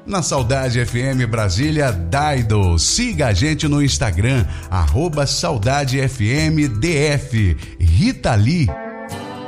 Na Saudade FM Brasília, Daido. Siga a gente no Instagram, @SaudadeFMDF. Rita Lee.